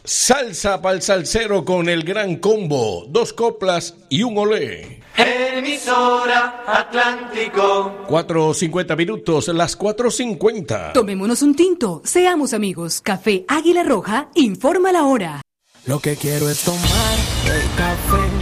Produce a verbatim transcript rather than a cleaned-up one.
Salsa pa'l salsero con el gran combo, dos coplas y un olé. Emisora Atlántico. cuatro cincuenta minutos, las cuatro cincuenta. Tomémonos un tinto, seamos amigos. Café Águila Roja informa la hora. Lo que quiero es tomar el café